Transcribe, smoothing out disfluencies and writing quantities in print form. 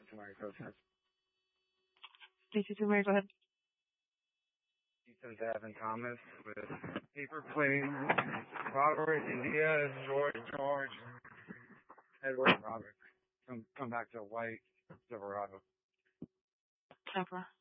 to Mary Coaches. Go ahead. Ethan, Evan Thomas with paper plane, Robert, Diaz, George, Edward, Robert. Come back to White, Silverado. Temper.